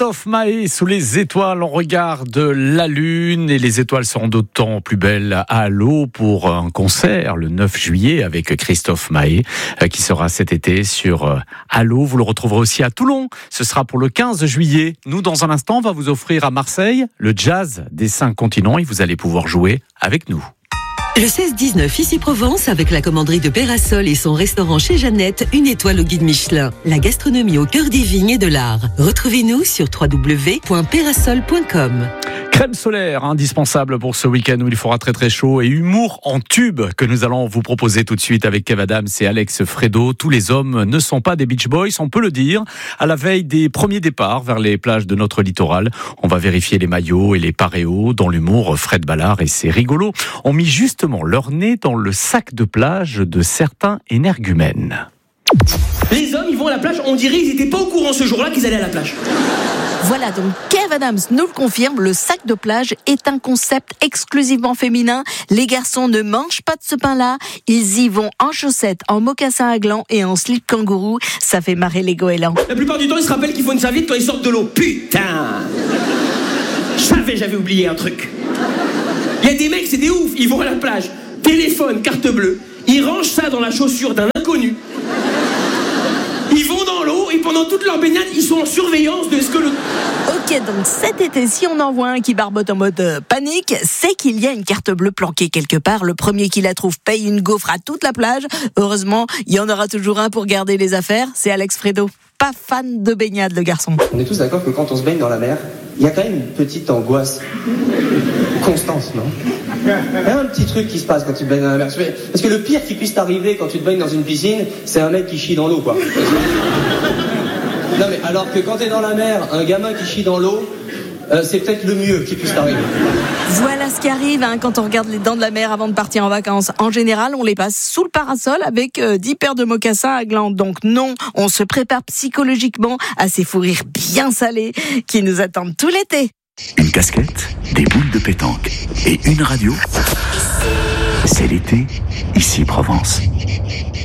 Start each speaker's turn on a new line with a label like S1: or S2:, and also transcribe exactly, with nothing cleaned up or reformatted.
S1: Christophe Mahé sous les étoiles, on regarde la lune et les étoiles seront d'autant plus belles à Allô pour un concert le neuf juillet avec Christophe Mahé qui sera cet été sur Allô. Vous le retrouverez aussi à Toulon, ce sera pour le quinze juillet. Nous, dans un instant, on va vous offrir à Marseille le jazz des cinq continents et vous allez pouvoir jouer avec nous.
S2: Le seize dix-neuf, ici Provence, avec la commanderie de Pérasol et son restaurant chez Jeannette, une étoile au guide Michelin. La gastronomie au cœur des vignes et de l'art. Retrouvez-nous sur w w w point pérasol point com.
S1: Crème solaire, indispensable pour ce week-end où il fera très très chaud, et humour en tube que nous allons vous proposer tout de suite avec Kev Adams et Alex Fredo. Tous les hommes ne sont pas des Beach Boys, on peut le dire. À la veille des premiers départs vers les plages de notre littoral, on va vérifier les maillots et les paréos. Dans l'humour, Fred Ballard et ses rigolos ont mis justement leur nez dans le sac de plage de certains énergumènes.
S3: Les hommes, ils vont à la plage, on dirait qu'ils n'étaient pas au courant ce jour-là qu'ils allaient à la plage.
S4: Voilà, donc Kev Adams nous le confirme, le sac de plage est un concept exclusivement féminin. Les garçons ne mangent pas de ce pain-là, ils y vont en chaussettes, en mocassins à gland et en slip kangourou. Ça fait marrer les goélands.
S3: La plupart du temps, ils se rappellent qu'il faut une serviette quand ils sortent de l'eau. Putain! Je savais, j'avais oublié un truc. Il y a des mecs, c'est des oufs, ils vont à la plage, téléphone, carte bleue, ils rangent ça dans la chaussure d'un inconnu. Ils vont dans l'eau et pendant toute leur baignade, ils sont en surveillance de ce que le...
S4: Ok, donc cet été, si on en voit un qui barbote en mode euh, panique, c'est qu'il y a une carte bleue planquée quelque part. Le premier qui la trouve paye une gaufre à toute la plage. Heureusement, il y en aura toujours un pour garder les affaires. C'est Alex Fredo. Pas fan de baignade, le garçon.
S5: On est tous d'accord que quand on se baigne dans la mer, il y a quand même une petite angoisse. Constance, non ? Il y a un petit truc qui se passe quand tu te baignes dans la mer. Parce que le pire qui puisse t'arriver quand tu te baignes dans une piscine, c'est un mec qui chie dans l'eau, quoi. Non mais alors que quand t'es dans la mer, un gamin qui chie dans l'eau, euh, c'est peut-être le mieux qui puisse t'arriver.
S4: Voilà ce qui arrive hein, quand on regarde les dents de la mer avant de partir en vacances. En général, on les passe sous le parasol avec euh, dix paires de mocassins à gland. Donc non, on se prépare psychologiquement à ces fous rires bien salés qui nous attendent tout l'été.
S6: Une casquette, des boules de pétanque et une radio. C'est l'été, ici Provence.